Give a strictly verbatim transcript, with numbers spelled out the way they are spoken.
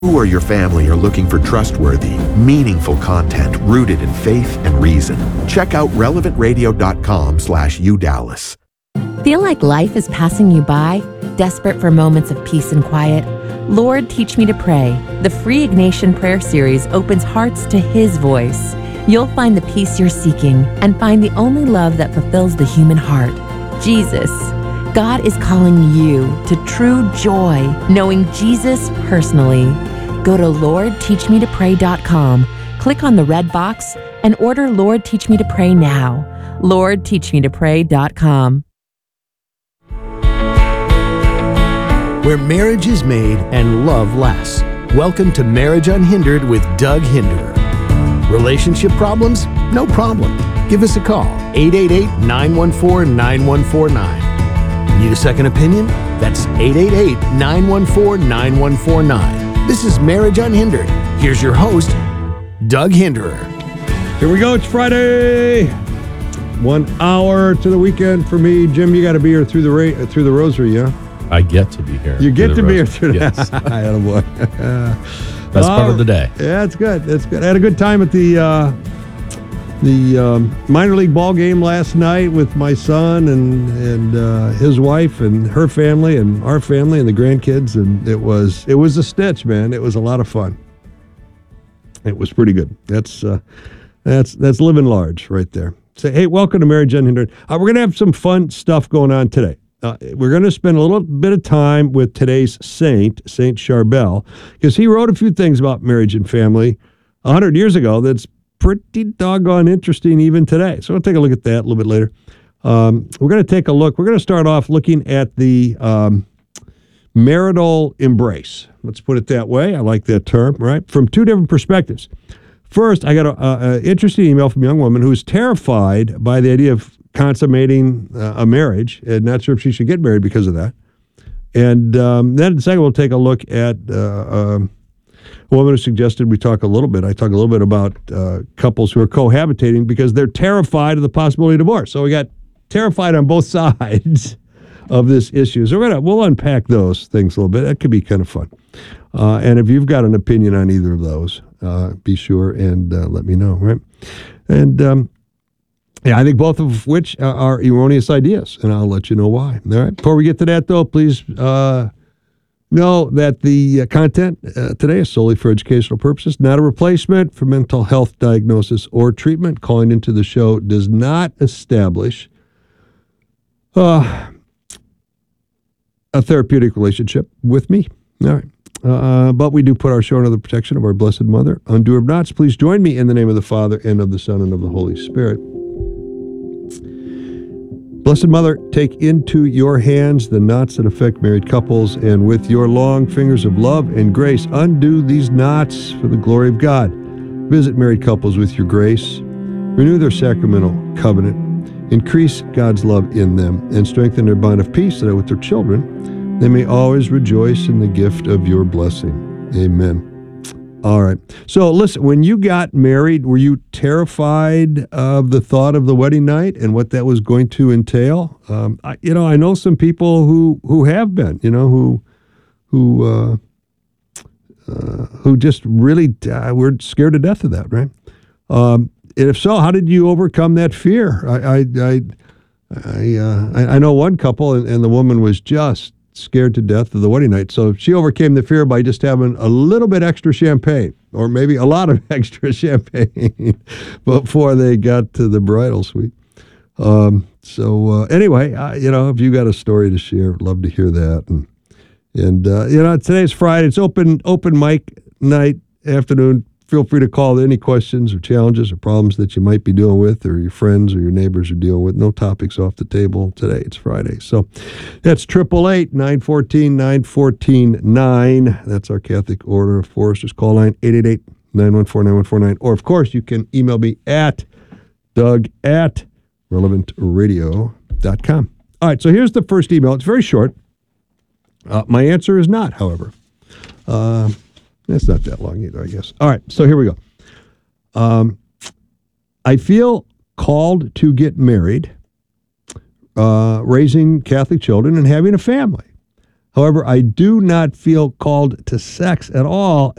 You or your family are looking for trustworthy, meaningful content rooted in faith and reason. Check out relevant radio dot com slash U Dallas. Feel like life is passing you by? Desperate for moments of peace and quiet? Lord, Teach Me to Pray. The free Ignatian Prayer Series opens hearts to His voice. You'll find the peace you're seeking and find the only love that fulfills the human heart, Jesus. God is calling you to true joy, knowing Jesus personally. Go to lord teach me to pray dot com, click on the red box, and order Lord Teach Me to Pray now. lord teach me to pray dot com. Where marriage is made and love lasts. Welcome to Marriage Unhindered with Doug Hinderer. Relationship problems? No problem. Give us a call, eight eight eight, nine one four, nine one four nine. Need a second opinion? That's eight eight eight, nine one four, nine one four nine. This is Marriage Unhindered. Here's your host, Doug Hinderer. Here we go. It's Friday. One hour to the weekend for me. Jim, you got to be here through the ra- through the rosary, yeah? I get to be here. You get to be here through through yes. that. Attaboy. Best part of the day. Yeah, it's good. It's good. I had a good time at the uh, the um, minor league ball game last night with my son and and uh, his wife and her family and our family and the grandkids, and it was it was a stitch, man. It was a lot of fun. It was pretty good. That's uh, that's that's living large right there. Say, hey, welcome to Marriage Unhindered. Uh, we're gonna have some fun stuff going on today. Uh, we're going to spend a little bit of time with today's saint, Saint Charbel, because he wrote a few things about marriage and family a hundred years ago that's pretty doggone interesting even today. So we'll take a look at that a little bit later. Um, we're going to take a look. We're going to start off looking at the um, marital embrace. Let's put it that way. I like that term, right? From two different perspectives. First, I got an interesting email from a young woman who's terrified by the idea of consummating uh, a marriage, and not sure if she should get married because of that. And um, then second, we'll take a look at uh, um, a woman who suggested we talk a little bit. I talk a little bit about uh, couples who are cohabitating because they're terrified of the possibility of divorce. So we got terrified on both sides of this issue. So we're gonna we'll unpack those things a little bit. That could be kind of fun. Uh, and if you've got an opinion on either of those, uh, be sure and uh, let me know. Right? And um, Yeah, I think both of which are erroneous ideas, and I'll let you know why. All right. Before we get to that, though, please uh, know that the uh, content uh, today is solely for educational purposes, not a replacement for mental health diagnosis or treatment. Calling into the show does not establish uh, a therapeutic relationship with me. All right. Uh, but we do put our show under the protection of our Blessed Mother. Undo her knots. Please join me in the name of the Father, and of the Son, and of the Holy Spirit. Blessed Mother, take into your hands the knots that affect married couples, and with your long fingers of love and grace, undo these knots for the glory of God. Visit married couples with your grace. Renew their sacramental covenant. Increase God's love in them, and strengthen their bond of peace, so that with their children, they may always rejoice in the gift of your blessing. Amen. All right. So listen, when you got married, were you terrified of the thought of the wedding night and what that was going to entail? Um, I, you know, I know some people who, who have been, you know, who who uh, uh, who just really uh, were scared to death of that, right? Um, and if so, how did you overcome that fear? I I I I, uh, I, I know one couple, and, and the woman was just scared to death of the wedding night. So she overcame the fear by just having a little bit extra champagne, or maybe a lot of extra champagne before they got to the bridal suite. Um, so uh, anyway, uh, you know, if you got a story to share, I'd love to hear that. And, and uh, you know, today's Friday. It's open, open mic night, afternoon. Feel free to call any questions or challenges or problems that you might be dealing with, or your friends or your neighbors are dealing with. No topics off the table today. It's Friday. So that's eight eight eight, nine one four, nine one four nine. That's our Catholic Order of Foresters call line, eight eight eight, nine one four, nine one four nine. Or, of course, you can email me at Doug at relevant radio dot com. All right, so here's the first email. It's very short. Uh, my answer is not, however. Uh, It's not that long either, I guess. All right, so here we go. Um, I feel called to get married, uh, raising Catholic children, and having a family. However, I do not feel called to sex at all